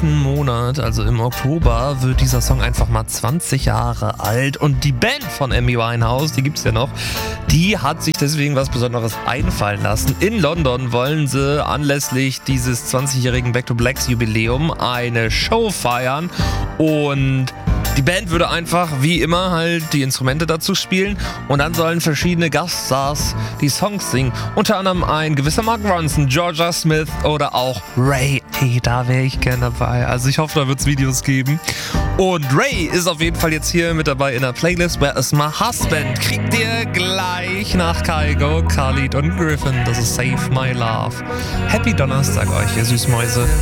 nächsten Monat, also im Oktober, wird dieser Song einfach mal 20 Jahre alt. Und die Band von Amy Winehouse, die gibt's ja noch, die hat sich deswegen was Besonderes einfallen lassen. In London wollen sie anlässlich dieses 20-jährigen Back to Blacks Jubiläum eine Show feiern. Und die Band würde einfach wie immer halt die Instrumente dazu spielen und dann sollen verschiedene Gaststars die Songs singen. Unter anderem ein gewisser Mark Ronson, Georgia Smith oder auch Ray. Hey, da wäre ich gerne dabei. Also ich hoffe, da wird es Videos geben. Und Ray ist auf jeden Fall jetzt hier mit dabei in der Playlist. Where is my husband? Kriegt ihr gleich nach Kygo, Khalid und Griffin. Das ist Save My Love. Happy Donnerstag euch, ihr Süßmäuse.